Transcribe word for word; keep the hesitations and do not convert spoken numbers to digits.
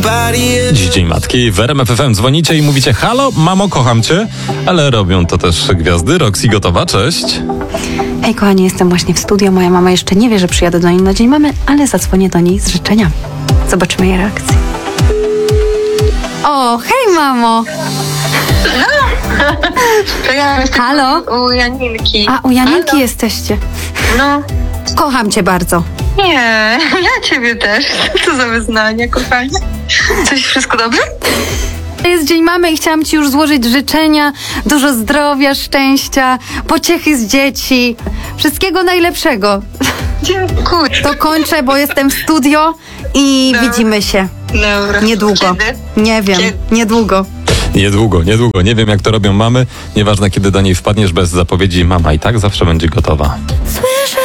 Dziś Dzień Matki. W R M F F M dzwonicie i mówicie: halo, mamo, kocham cię. Ale robią to też gwiazdy. Roxy gotowa, cześć. Hej kochani, jestem właśnie w studio. Moja mama jeszcze nie wie, że przyjadę do niej na Dzień Mamy, ale zadzwonię do niej z życzeniami. Zobaczymy jej reakcję. O, hej mamo! Ja jestem Halo? u Janinki. A, u Janinki Halo? jesteście. No, Kocham cię bardzo. nie, ja ciebie też. Co za wyznanie, kochanie. Coś, wszystko dobrze? Jest Dzień Mamy i chciałam ci już złożyć życzenia. Dużo zdrowia, szczęścia, pociechy z dzieci. Wszystkiego najlepszego. Dziękuję. To kończę, bo jestem w studio i Dobra. widzimy się. Dobra. Niedługo. Kiedy? Nie wiem, Kiedy? niedługo. Niedługo, niedługo. Nie wiem, jak to robią mamy. Nieważne, kiedy do niej wpadniesz bez zapowiedzi, mama i tak zawsze będzie gotowa.